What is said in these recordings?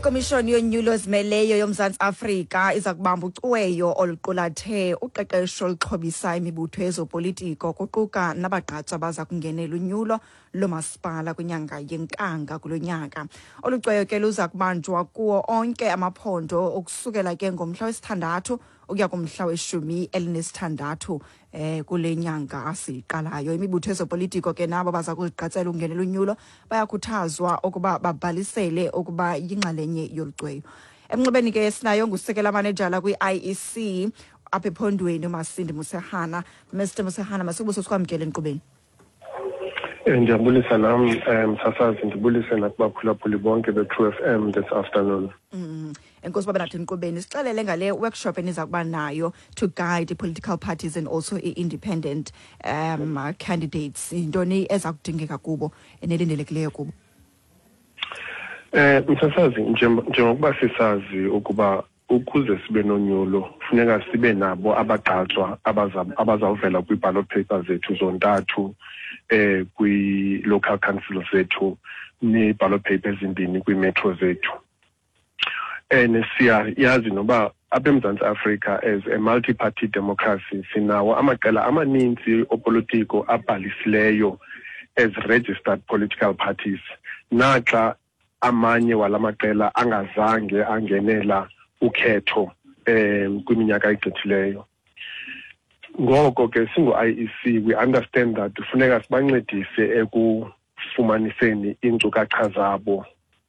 Ikomishoni yonyulo ezimeleyo yoMzantsi Afrika iza kubamba ucweyo oluqulathe uqeqesho oluxhobisa imibutho yezopolitiko kuquka nabagqatswa baza kungenela unyulo lomasipala kwinyanga yenkanga kulo nyaka. Olu cweyo ke luza kubanjwa kuwo onke amaphondo ukusukela ke ngomhla wesithandathu ukuya kumhla we-16 kule nyanga siqalayo. Imibutho yezopolitiko ke nabo baza kuzigqatsela ukungenela unyulo bayakhuthazwa ukuba babhalisele ukuba yinxalenye yolucweyo. Emnxebeni ke sinayo ngusekela manejala kwi-IEC apha ephondweni uMasindi Musehana. Mr. Musehana, masibuso sikwamkele enkqubeni. Ndiyabulisa nam msasazi, ndibulise nakubaphulaphuli bonke be-True FM this afternoon. Enkosi baba nathi enkqubeni, sixelele ngale workshop eniza kuba nayo to guide political parties and also independent candidates. Intoni eza kudingeka kubo enelindelekileyo kubo? Msasazi, njengokuba sisazi ukuba ukuze sibe nonyulo funeka sibe nabo abagqatswa abazawuvela kwi-ballot papers zethu zontathu kwi-local council zethu ne-ballot papers ezimbini kwi-metro zethu. Siyayazi noba apha eMzantsi Afrika as a multi-party democracy sinawo amaqela amaninzi opolitiko abhalisileyo as registered political parties, naxa amanye wala maqela angazange angenela ukhetho kwiminyaka egqithileyo. Ngoko ke singu-IEC we understand that kufuneka sibancedise ekufumaniseni iinkcukacha zabo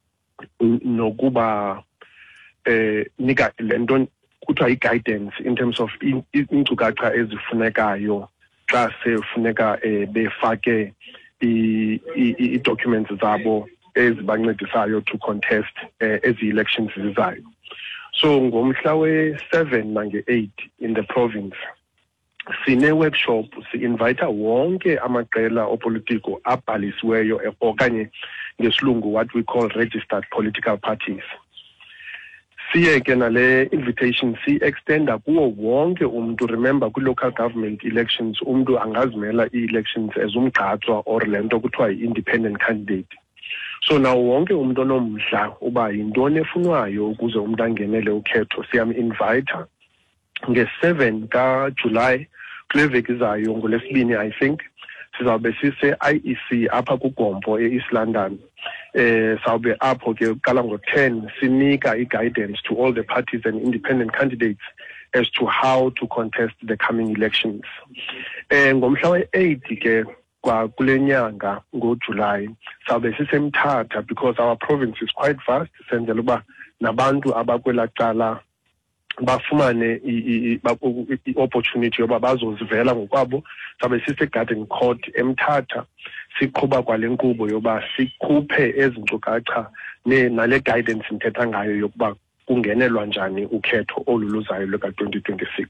nokuba nika lento kuthiwa i-guidance in terms of iinkcukacha ezifunekayo xa sefuneka befake i-documents zabo ezibancedisayo to contest ezi-elections zizayo. So ngomhla we-7 nange-8 in the province sine-workshop, si-invita wonke amaqela opolitiko abhalisiweyo okanye ngesilungu what we call registered political parties. Siye ke nale invitation si-extenda kuwo wonke umntu. Remember kwi-local government elections umntu angazimela i-elections as umgqatswa or le nto kuthiwa yi-independent candidate. So nawo wonke umntu onomdla uba yintoni efunwayo ukuze umntu angenele ukhetho siyam-invita nge-7 kaJulayi kule veki izayo ngolwesibini I think sizawube sise-IEC apha kuGompo e-East London. Sawube apho ke uqala ngo-10 sinika i-guidance to all the parties and independent candidates as to how to contest the coming elections. Ngomhla we-8 ke kule nyanga ngoJulayi sawube sisemthatha because our province is quite vast. Senzela uba nabantu abakwela cala bafumane i-opportunity yoba bazozivela ngokwabo. Sawube sise-Garden Court eMthatha siqhuba kwale nkqubo yoba sikhuphe ezi nkcukacha nale guidance ndithetha ngayo yokuba kungenelwa njani ukhetho oluluzayo luka-2026.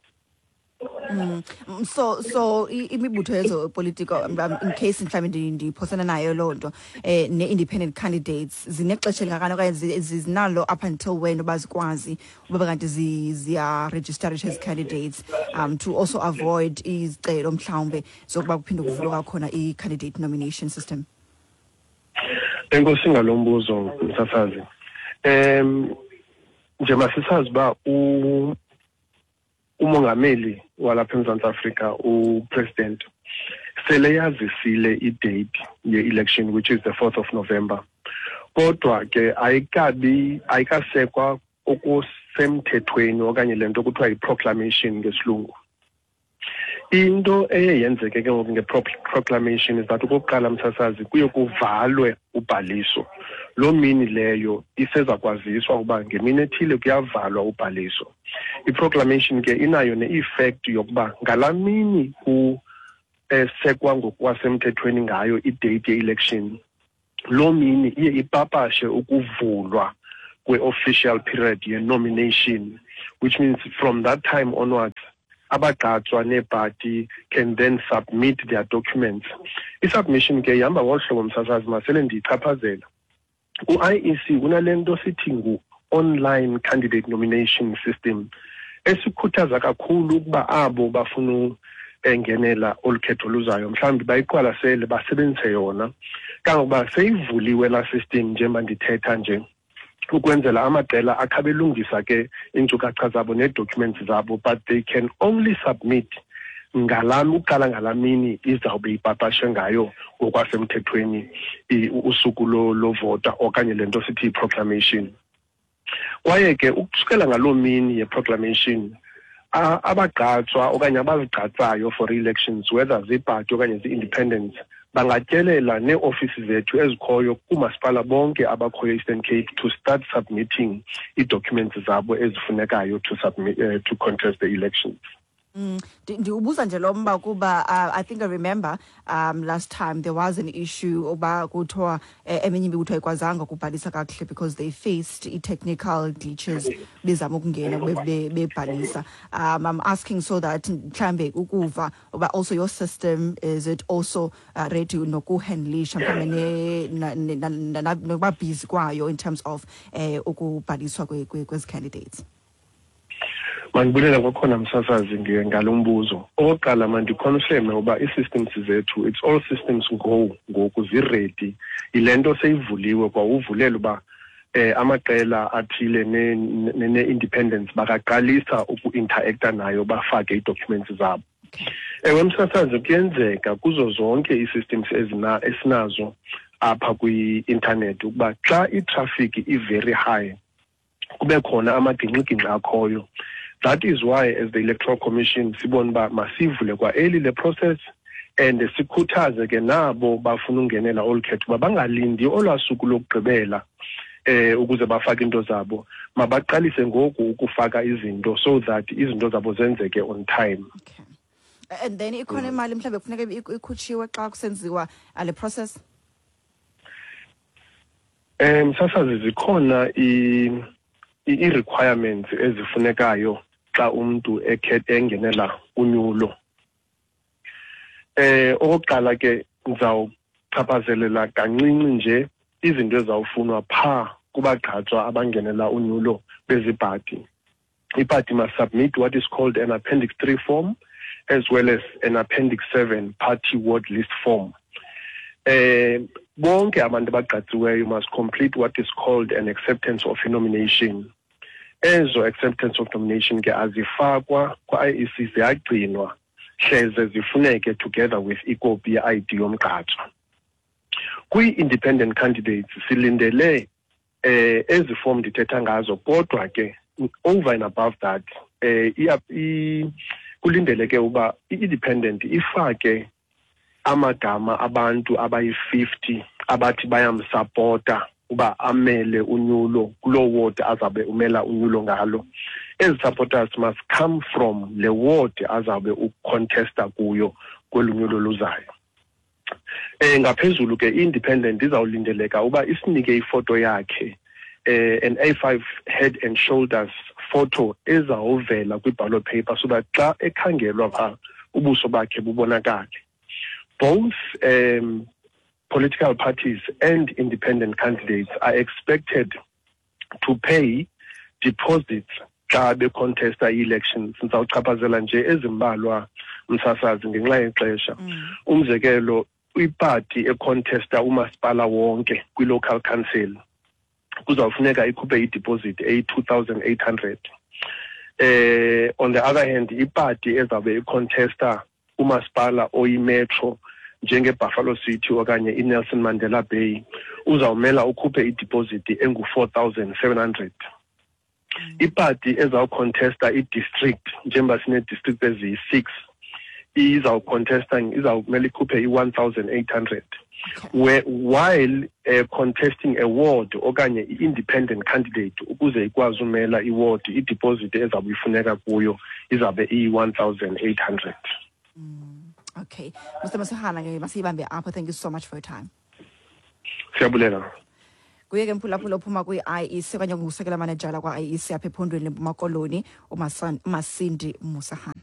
So imibutho yezopolitiko in case mhlawumbe ndiphosana nayo loo nto ne-independent candidates zinexesha elingakani okanye zinalo up until when uba zikwazi uba kanti ziya-registerisha as candidates to also avoid izicelo mhlawumbe zokuba kuphinde kuvulwa khona i-candidate nomination system? Enkosi ngalo mbuzo msasazi. Njengoba sisazi uba umongameli walapha eMzantsi Afrika upresident sele yazisile i-date ye-election which is the 4th of November. Kodwa ke ayikasekwa okusemthethweni okanye le nto kuthiwa yi-proclamation ngesilungu. Into eye yenzeke ke ngoku nge-proclamation is that okokuqala msasazi kuye kuvalwe ubhaliso. Loo mini leyo iseza kwaziswa uba ngemini ethile kuyavalwa ubhaliso. I-proclamation ke inayo ne-effect yokuba ngalaa mini kusekwa ngokwasemthethweni ngayo i-date ye-election, loo mini iye ipapashe ukuvulwa kwe-official period ye-nomination, which means from that time onwards abagqatswa neepati can then submit their documents. I-submission ke ihamba ngolu hlobo msasazi, masele ndiyichaphazela. U-IEC unale nto sithi ngu-online candidate nomination system esikhuthaza kakhulu ukuba abo bafuna engenela olukhetho luzayo mhlawumbi bayiqwalasele basebenzise yona. Kangokuba seyivuliwe la system njengoba ndithetha nje, ukwenzela amaqela akhabelungisa ke iinkcukacha zabo nee-documents zabo, but they can only submit uqala ngalamini izawube ipapashe ngayo ngokwasemthethweni usuku lovota okanye lento sithi proclamation. Kwaye ke ukusukela ngaloo mini ye-proclamation abagqatswa okanye abazigqatsayo for elections, whether ziipati okanye zii-independents, bangatyelela nee-ofisi zethu ezikhoyo kumasipala bonke abakhoyo Eastern Cape to start submitting ii-documents zabo ezifunekayo to contest the elections. Ndiubuza nje lo mba kuba I think I remember last time there was an issue oba kuthiwa eminye imibutho ayikwazanga ukubhalisa kakuhle because they faced technical glitches bezama ukungena bebhalisa. I'm asking so that mhlambe ukuva oba also your system, is it also ready nokuhandlisha mhlawumbe noba busy kwayo in terms of ukubhaliswa kwezi candidates? Mandibulela kwakhona msasazi ngalombuzo. Oqala mandiconfirme uba ii-systems zethu, it's all systems ngoku ziredi. Ilento seyivuliwe kwa uvulela uba amaqela athile ne-independence bakaqalisa uku-interacta nayo bafake ii-documents zabo. Ewe msasazi, kuyenzeka kuzo zonke ii-systems esinazo apha kwi-internet ukuba xa i-traffic i-very high kube khona amagingxigingxi akhoyo. That is why as the Electoral Commission sibona uba masivule kwa early le process and sikhuthaze ke nabo bafuna ungenela olu khetho uba bangalindi olwasuku lokugqibela ukuze bafake into zabo, mabaqalise ngoku ukufaka izinto so that izinto zabo zenzeke on time. Okay. And then ikhona imali mhlawumbe kufuneka ikhutshiwe xa kusenziwa le process? Msasazi, zikhona i-requirements ezifunekayo xa umuntu engenela unyulo. Okokuqala ke ngizawuchaphazelela kancinci nje izinto ezawufunwa phaa kubagqatswa abangenela unyulo bezipati. Ipati must submit what is called an Appendix 3 form as well as an Appendix 7 party ward list form. Bonke abantu abagqatsiweyo must complete what is called an acceptance of nomination. Ezo acceptance of nomination ke azifakwa kwa-IEC, ziyagcinwa hleze zifuneke together with ikopi ye-ID yomgqatswa. Kwi-independent candidates silindele ezi form ndithetha ngazo, kodwa ke over and above that kulindeleke uba i-independent ifake amagama abantu abayi-50 abathi bayamsapota uba amele unyulo kuloo ward azabe umela unyulo ngalo. Ezi supporters must come from le ward azabe ucontesta kuyo kwelunyulo luzayo. Ngaphezulu ke independent izawulindeleka uba isinike ifoto yakhe, an A5 head and shoulders photo ezawuvela kwi-ballot paper so that xa ekhangelwa phaa ubuso bakhe bubonakale. Both political parties and independent candidates are expected to pay deposits xa becontesta elections. Ndizawuchaphazela nje ezimbalwa msasazi ngenxa yexesha. Umzekelo, iparty econtesta umasipala wonke kwi-local council kuzawufuneka ikhuphe i-deposit eyi-2,800. On the other hand, iparty ezabe icontesta umasipala oyimetro njenge-Buffalo City okanye i-Nelson Mandela Bay uzawumela ukhuphe i-deposit engu-4,700. Iparty ezawucontesta i-district njengoba sine-district eziyi-6 izawumela ikhuphe i-1,800. While contesting a ward okanye i-independent candidate ukuze ikwazi umela i-ward, i-deposit ezawube ifuneka kuyo izawube iyi-1,800. Okay. Mr. Masihana, masibambe apho. Thank you so much for your time. Siyabulela. Kuye ke mphulaphula ophuma kwi-IEC okanye ngusekela manager kwa-IEC apha ephondweni leMpuma Koloni uMasindi Musahana.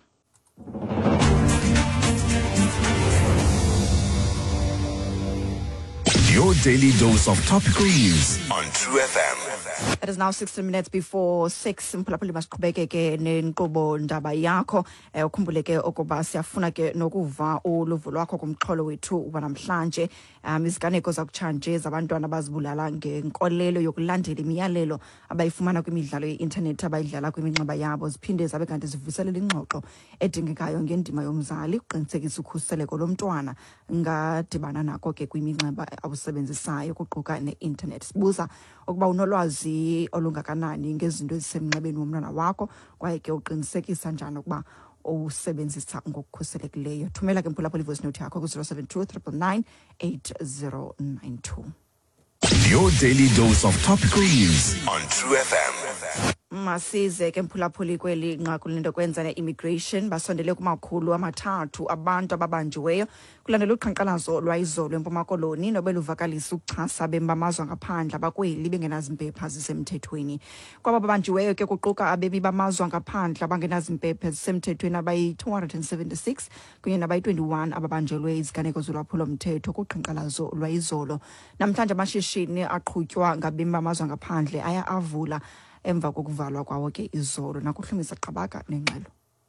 Your daily dose of topical news on True FM. It is now 16 minutes before 6. Mphulaphuli masiqhubeke ke nenkqubo ndaba yakho. Ukhumbule ke ukuba siyafuna ke nokuva uluvo lwakho kumxholo wethu wanamhlanje. Iziganeko zakutshanje zabantwana bazibulala ngenkolelo yokulandela imiyalelo abayifumana kwimidlalo ye-internet abayidlala kwiminxeba yabo ziphinde zabe kanti zivuselela ingxoxo edingekayo ngendima yomzali uqinisekisa ukhuseleko lomntwana ngadibana nako ke kwiminxeba awusebenzisayo kuquka ne-internet. Sibuza ukuba unolwazi olungakanani ngezinto ezisemnxebeni womntwana wakho kwaye ke uqinisekisa njani ukuba usebenzisa ngokukhuselekileyo. Thumela ke mphulaphuli voice note yakho ku-072 999 8092. Your daily dose of topical news on True FM. Masize ke mphulaphuli kweli nqaku lento kwenza ne-immigration basondele kumakhulu amathathu abantu ababanjiweyo kulandela uqhankqalazo lwayizolo eMpuma Koloni nobeluvakalisa ukuxhasa bemamazwe ngaphandle abakweli bengenazimpepha zisemthethweni. Kwaba babanjiweyo ke kuquka abemi bamazwe ngaphandle abangenazimpepha zisemthethweni abayi-276 kunye nabayi-21 ababanjelwe iziganeko zolwaphulo mthetho kuqhankqalazo lwayizolo. Namhlanje amashishini aqhutywa ngabemi bamazwe ngaphandle aya avula emva kokuvalwa kwawo ke izolo nakuhlumisa Qabaka nengxelo.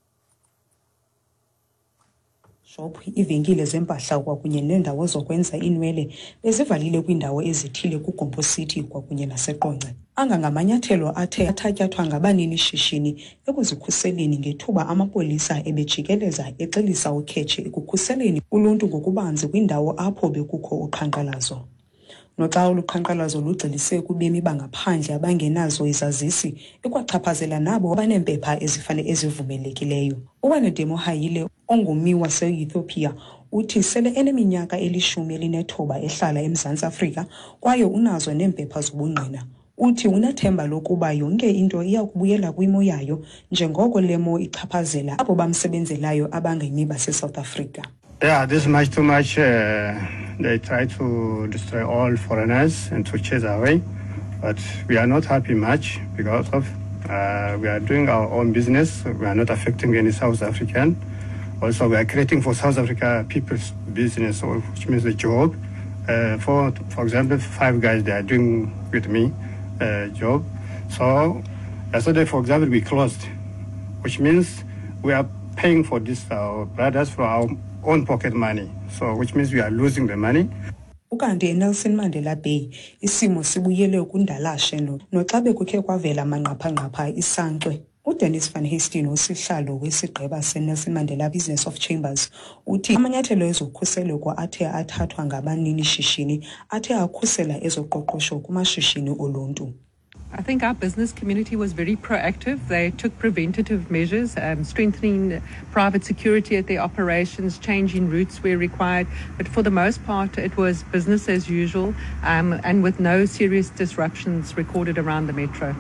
Shop ivenkile zempahla kwakunye nendawo zokwenza inwele bezivalile kwindawo ezithile kuGompo City kwakunye naseQonce. Angangamanyathelo athe athatyathwa ngabanini shishini ekuzikhuseleni ngethuba amapolisa ebejikeleza exelisa ukhetshe ekukhuseleni uluntu ngokubanzi kwindawo apho bekukho uqhankqalazo. Noxa uluqhankqalazo lugxilise kubemi bangaphandle abangenazo izazisi ekwachaphazela nabo abanempepha ezivumelekileyo. Uwanedemo Hayile ongummi wase-Ethiopia uthi sele eneminyaka eli-19 ehlala eMzantsi Afrika kwaye unazo neempepha zobungqina. Uthi unathemba lokuba yonke into iya kubuyela kwimo yayo njengoko lemo ichaphazela abo bamsebenzelayo abangemi base-South Africa. Yeah, this is much too much. They try to destroy all foreigners and to chase away. But we are not happy much because of we are doing our own business. We are not affecting any South African. Also, we are creating for South Africa people's business, which means a job. For example, 5 guys, they are doing with me job. So yesterday, for example, we closed, which means we are paying for this brothers for our own pocket money, so which means we are losing the money. Ukanti Nelson Mandela Bay isimo sibuyele ukundalashe noxa bekukhe kwavela manqapha isankxwe. uDennis van Heesteen usihlalo wesigqeba seNelson Mandela Business of Chambers uthi amanyathelo ezokhuseleko athe athathwa ngabanini shishini athe akhusela ezoqoqosho kumashishini oluntu. I think our business community was very proactive. They took preventative measures, strengthening private security at their operations, changing routes where required. But for the most part, it was business as usual, and with no serious disruptions recorded around the metro.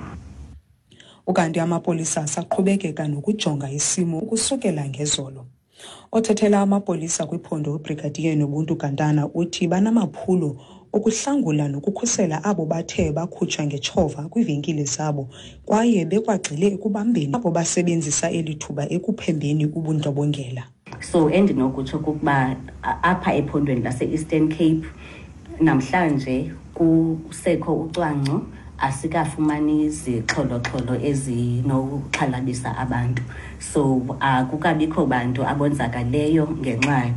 Ukanti amapolisa asaqhubekeka nokujonga isimo ukusukela ngezolo. Othethela amapolisa kwiphondo uBrigadier Nobuntu Gandana uthi banamaphulo ukuhlangula nokukhusela abo bathe bakhutshwa ngetshova kwivenkile zabo kwaye bekwagxile ekubambeni abo basebenzisa elithuba ekuphembeni ubundlobongela. So endinokutsho ukuba apha ephondweni lase-Eastern Cape namhlanje kusekho ucwangco asikafumani izixholo-xholo ezinokuxhalabisa abantu. So kukabikho bantu abonzakaleyo ngenxa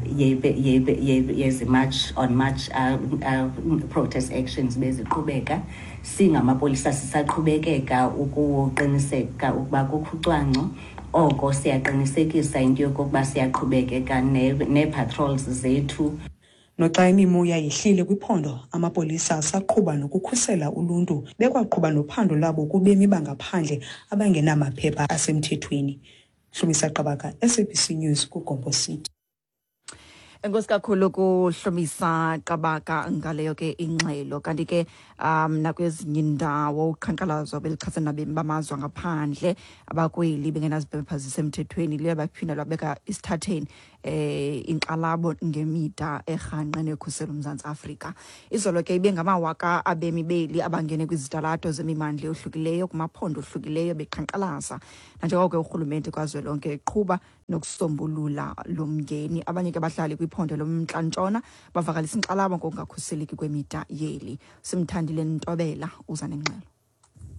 yezi March protest actions beziqhubeka. Singamapolisa sisaqhubekeka ukuqiniseka ukuba kukho ucwangco. Oko siyaqinisekisa into yokuba siyaqhubekeka ne-patrols zethu. Noxa imimoya yehlile kwiphondo, amapolisa asaqhuba nokukhusela uluntu bekwaqhuba nophando labo kubemi bangaphandle abangenamaphepha asemthethweni. Hlumisa Qabaka, SABC News, kuGompo City. Enkosi kakhulu kuhlomisa Qabaka ngaleyo ke ingxelo kanti ke nakwezinye indawo uqhankqalazo belichasana bamazwe ngaphandle abakweli bengenaziphepha zisemthethweni liye baphinda lwabeka isithatheni inqalabo ngemida erhanqe nekhusela uMzantsi Afrika. Izolo ke ibe ngamawaka abemi beli abangene kwizitalato zemimandla ohlukileyo kumaphondo ohlukileyo beqhankqalaza nanjengoko urhulumente kazwelonke eqhuba nokusombulula lo mngeni. Abanye ke bahlali kwiphondo lomntla ntshona bavakalisa inkxalabo ngokungakhuseleki kwemida yeli. Simthandile Ntobela uza nengxelo.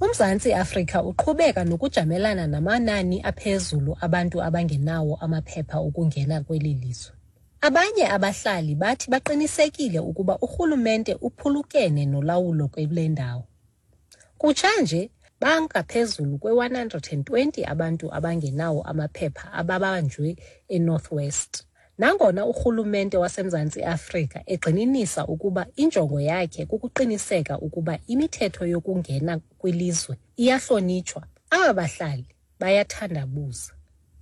uMzantsi Afrika uqhubeka nokujamelana namanani aphezulu abantu abangenawo amaphepha okungena kweli lizwe. Abanye abahlali bathi baqinisekile ukuba urhulumente uphulukene nolawulo kwele ndawo. Kutshanje bangaphezulu kwe-120 abantu abangenawo amaphepha ababanjwe eNorthwest. Nangona urhulumente waseMzantsi Afrika egxininisa ukuba injongo yakhe kukuqiniseka ukuba imithetho yokungena kwilizwe iyahlonitshwa, aba bahlali bayathandabuza.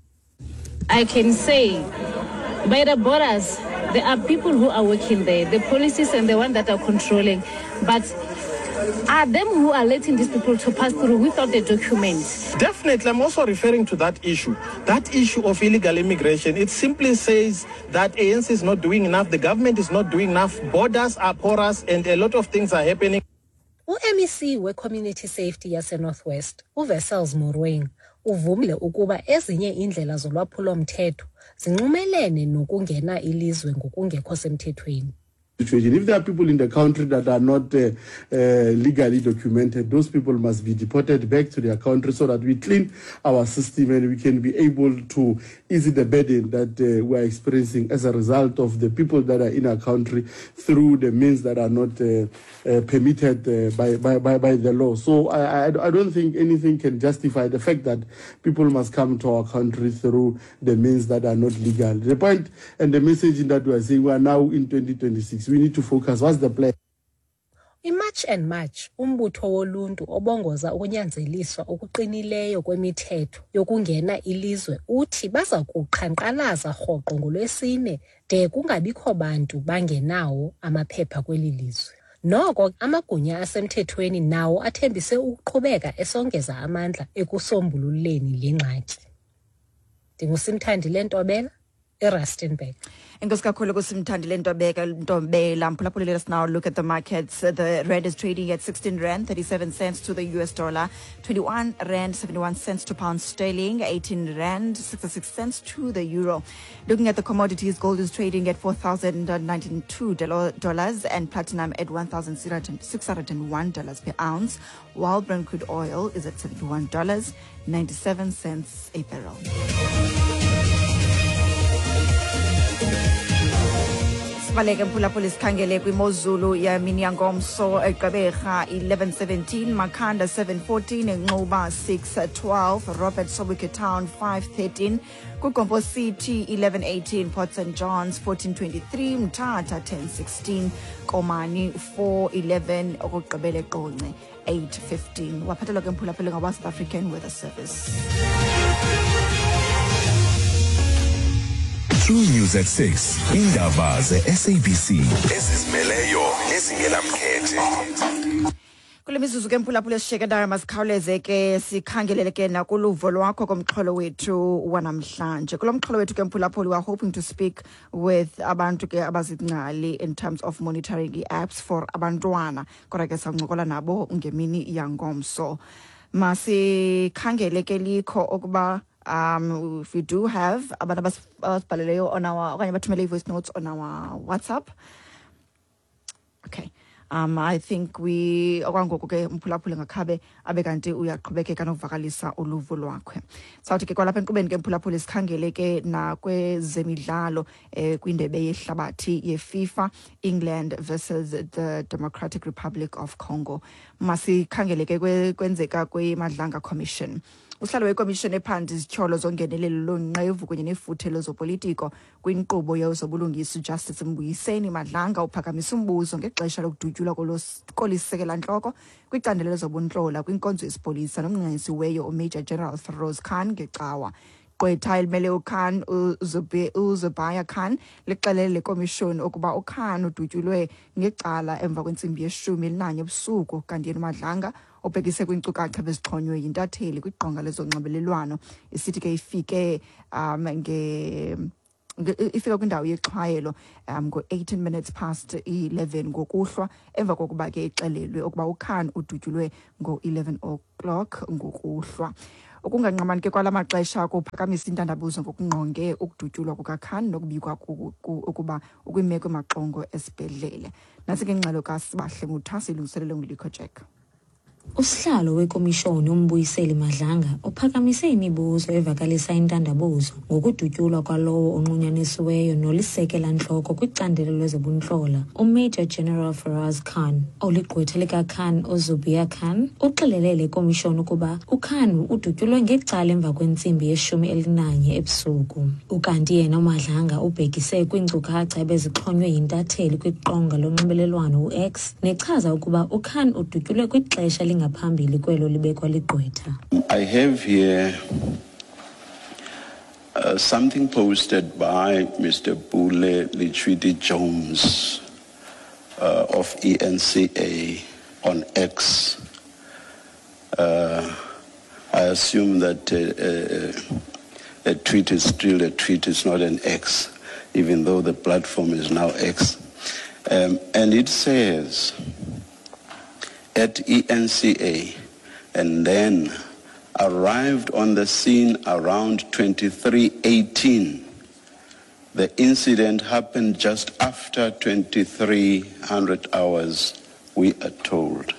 I can say by the borders, there are people who are working there, the policies and the one that are controlling, but are them who are letting these people to pass through without the documents? Definitely, I'm also referring to that issue of illegal immigration. It simply says that ANC is not doing enough, the government is not doing enough, borders are porous, and a lot of things are happening. U-MEC we-Community Safety yaseNorthwest, uVessels Morweng, uvumile ukuba ezinye indlela zolwaphulo-mthetho zinxumelene nokungena ilizwe ngokungekho semthethweni. If there are people in the country that are not legally documented, those people must be deported back to their country so that we clean our system and we can be able to ease the burden that we are experiencing as a result of the people that are in our country through the means that are not permitted by the law. So I don't think anything can justify the fact that people must come to our country through the means that are not legal. The point and the message that we are saying, we are now in 2026. We need to focus. What's the plan? In March and March, umbutho woluntu obongoza ukunyanzeliswa okuqinileyo kwemithetho yokungena ilizwe uthi baza kuqhankqalaza rhoqo ngolwesine de kungabikho bantu bangenawo amaphepha kweli lizwe. Noko amagunya asemthethweni nawo athembise ukuqhubeka esongeza amandla ekusombululeni le ngxaki. NguSimthandile Ntobela, eRustenburg. Enkosi kakhulu kuSimthandile Ntobela. Let us now look at the markets. The rand is trading at 16 rand 37 cents to the US dollar, 21 rand 71 cents to pound sterling, 18 rand 66 cents to the euro. Looking at the commodities, gold is trading at $4,092 and platinum at $1,601 per ounce, while Brent crude oil is at $71.97 a barrel. Sibaleke mphulaphula sikhangele kwimozulu yamini yangomso eGqeberha 11:17, Makhanda 7:14, Enxuba 6:12, Robert Sobukwe Town 5:13, kuGompo City 11:18, Port St John's 14:23, Mthatha 10:16, Komani 4:11, okugqibele Qonce 8:15. Waphathelwa ke mphulaphula ngaba South African Weather Service. True News at 6. Indaba ze-SABC ezizimeleyo nezingenamkhethe. Kule mizuzu ke mphulaphula sishekelayo masikhawuleze ke sikhangelele ke nakuluvo lwakho komxholo wethu wanamhlanje. Kulo mxholo wethu ke mphulaphula we are hoping to speak with abantu ke abazingcali in terms of monitoring apps for abantwana. Kodwa ke sancokola nabo ngemini yangomso. Masikhangele ke likho okuba if we do have abantu abasibhaleleyo on our okanye bathumele voice notes on our WhatsApp. Okay. I think we okwangoku ke mphulaphula ngakhabe abekanti uyaqhubekeka nokuvakalisa uluvo lwakhe. Sawuthi ke kwalapha enkqubeni ke mphulaphula sikhangele ke na kwezemidlalo kwindebe yehlabathi yeFIFA, England versus the Democratic Republic of Congo. Masikhangele ke kwenzeka kweMadlanga Commission. Uhlalo wekomishini ephanda izityholo zongenelelo lonqevu kunye nefuthe lezopolitiko kwinkqubo yezobulungisa Justice Mbuyiseni Madlanga uphakamisa umbuzo ngexesha lokudutyulwa kolisekela ntloko kwicandelo lezobuntlola kwinkonzo yesipolisa nomnqanyisiweyo uMajor General Feroz Khan ngecawa. Gqwetha elimele uKhan uZubaya Khan lixelele lekomishoni ukuba uKhan udutyulwe ngecala emva kwentsimbi ye-11 ebusuku, kanti yena Madlanga obhekise kwinkcukacha bezixhonywe yintatheli kwiqonga lezonxibelelwano isithi ke ifike ifika kwindawo yexhwayelo ngo-18 minutes past 11 ngokuhlwa emva kokuba ke ixelelwe ukuba uKhan udutyulwe ngo-11 o'clock ngokuhlwa. Ukunganqamani ke kwala maxesha kuphakamisa intandabuzo ngokungqonge ukudutyulwa kukaKhan nokubikwa ukuba ukwimeko emaxongo esibhedlele. Nasi ke ingxelo kaSibahle Muthasi ilungiselelwe nguLikho Jack. Usihlalo wekomishoni uMbuyiseli Madlanga uphakamise imibuzo evakalisa intandabuzo ngokudutyulwa kwalowo onqunyanisiweyo nolisekela ntloko kwicandelo lwezobuntlolo uMajor General Faraz Khan. Oligqwetha likaKhan uZubia Khan uxelele le komishoni ukuba uKhan udutyulwe ngecala emva kwentsimbi ye-11 ebusuku. Ukanti yena uMadlanga ubhekise kwiinkcukacha ebezixhonywe yintatheli kwiqonga lonxibelelwano uX nechaza ukuba uKhan udutyulwe kwixesha lingaphambili kwelo libekwa ligqwetha. I have here something posted by Mr. Bule Lichwidi Jones of ENCA on X. I assume that a tweet is still a tweet, it's not an X, even though the platform is now X. And it says, at ENCA, and then arrived on the scene around 23:18. The incident happened just after 2300 hours, we are told.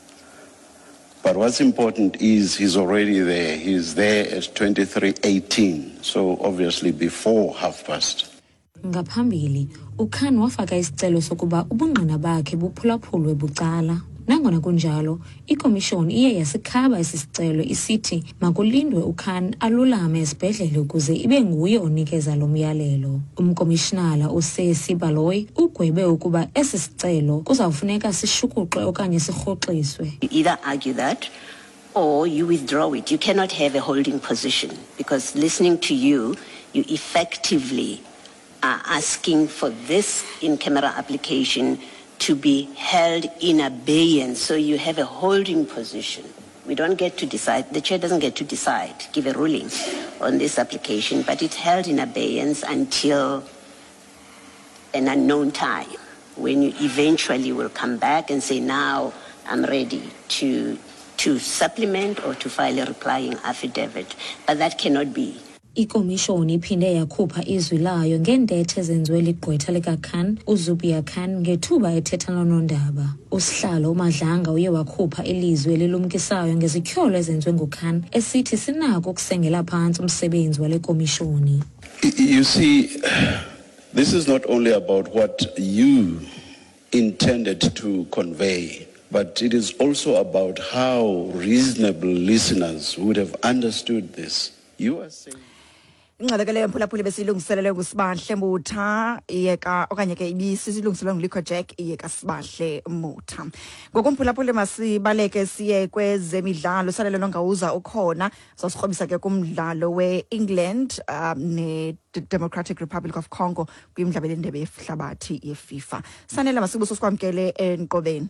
But what's important is he's already there. He's there at 23:18, so obviously before past. Ngaphambili, uKhan wafaka isicelo sokuba ubungqina bakhe buphulaphulwe bucala. Nangona kunjalo, ikomishoni iye yasikhaba isicelo isithi makulindwe uKhan alulame esibhedlele ukuze ibe nguye onikeza lo myalelo. Umkomishinala uSesi Baloyi ugwebe ukuba esi sicelo kuzawufuneka sishukuqwe okanye sirhoxiswe. You either argue that or you withdraw it. You cannot have a holding position because listening to you effectively are asking for this in-camera application to be held in abeyance, so you have a holding position. We don't get to decide, the chair doesn't get to decide, give a ruling on this application, but it's held in abeyance until an unknown time, when you eventually will come back and say, now I'm ready to supplement or to file a replying affidavit. But that cannot be. Ikomishoni iphinde yakhupha izwi layo ngentethe ezenziwe ligqwetha likaKhan uZubia Khan ngethuba ethetha nonondaba. Usihlalo uMadlanga uye wakhupha ilizwi elilumkisayo ngezityholo ezenziwe nguKhan esithi sinako ukusengela phantsi umsebenzi wale komishoni. You see, this is not only about what you intended to convey, but it is also about how reasonable listeners would have understood this. You are saying Ngcabekele mphulaphuli besilungiselele kuSibahle Mutha iyeka okanye ke ibisilungiselwe nguLikho Jack iyeka Sibahle Mutha. Ngokumphulaphuli masibaleke siye kwezemidlalo salelo ngawuza ukhona sosikhobisa ke kumdlalo weEngland ne Democratic Republic of Congo kwimidlalo endebe yehlabathi yeFIFA. Sanele masibuso sikwamkele eNkobeni.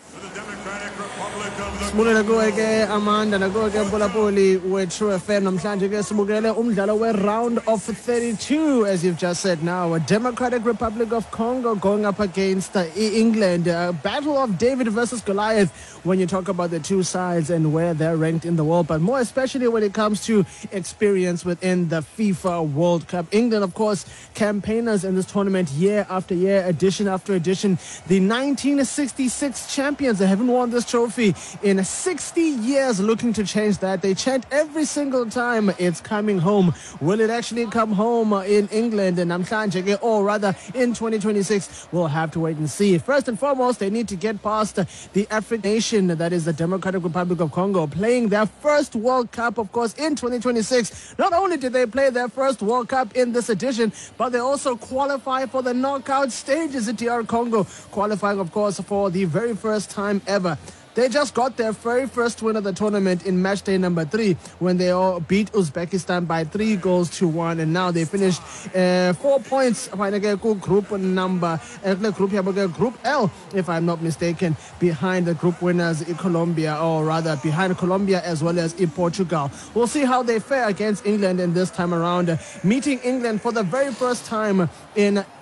Sibukele kuwe ke Amanda nakuwe ke Mphulaphuli we-True FM namhlanje ke sibukele umdlalo we-round of 32 as you've just said now. A Democratic Republic of Congo going up against England. A battle of David versus Goliath when you talk about the two sides and where they're ranked in the world, but more especially when it comes to experience within the FIFA World Cup. England, of course, campaigners in this tournament year after year, edition after edition. The 1966 champions, they haven't won this trophy in 60 years, looking to change that. They chant every single time it's coming home. Will it actually come home in England and namhlanje, or rather in 2026? We'll have to wait and see. First and foremost, they need to get past the African nation that is the Democratic Republic of Congo, playing their first World Cup, of course, in 2026. Not only did they play their first World Cup in this edition, but they also qualify for the knockout stages at DR Congo, qualifying, of course, for the very first time ever. They just got their very first win of the tournament in match day number 3 when they all beat Uzbekistan by 3-1, and now they finished 4 points group number group L, if I'm not mistaken, behind the group winners in Colombia, or rather behind Colombia as well as in Portugal. We'll see how they fare against England in this time around, meeting England for the very first time in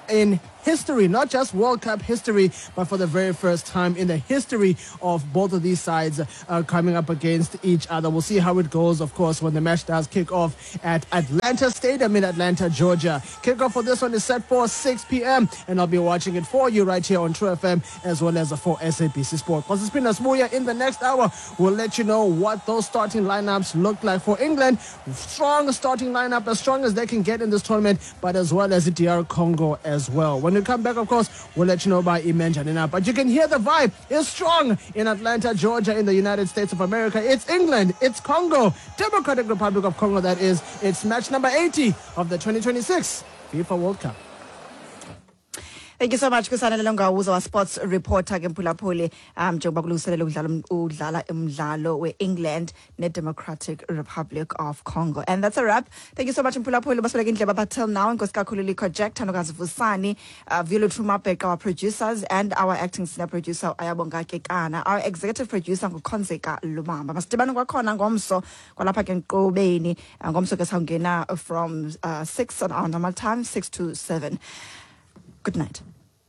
in history, not just World Cup history, but for the very first time in the history of both of these sides coming up against each other. We'll see how it goes, of course, when the match does kick off at Atlanta Stadium in Atlanta, Georgia. Kickoff for this one is set for 6 p.m. and I'll be watching it for you right here on True FM as well as for SABC Sport. Kosispina Smuya, in the next hour, we'll let you know what those starting lineups look like for England. Strong starting lineup, as strong as they can get in this tournament, but as well as the DR Congo as well. When we come back, of course, we'll let you know about Imen Janina. But you can hear the vibe is strong in Atlanta, Georgia, in the United States of America. It's England, it's Congo, Democratic Republic of Congo, that is. It's match number 80 of the 2026 FIFA World Cup. Thank you so much. Kusanele Longawuza, our sports reporter ke Mphulaphuli. Njengoba kulungiselela udlala umdlalo we-England ne-Democratic Republic of Congo. And that's a wrap. Thank you so much Mphulaphuli. Basibeka indlebe but till now Nkosi kakhulu Likhoject, Thanokazi Vusani, Vilo Trumapek, our producers, and our acting senior producer Ayabonga Kekana. Our executive producer nguKhonzeka Lumamba. Masibane kwakhona ngomso kwalapha ke Nkqubeni. Ngomso ke sawungena from 6 on our normal time, 6 to 7. Good night.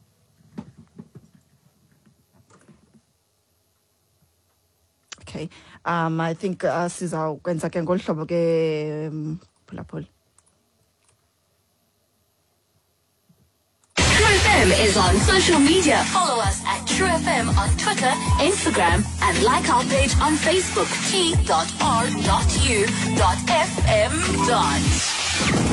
Okay. I think sizawukwenza ke ngolu hlobo ke Mphulaphuli. True FM is on social media. Follow us at True FM on Twitter, Instagram, and like our page on Facebook, t.r.u.fm.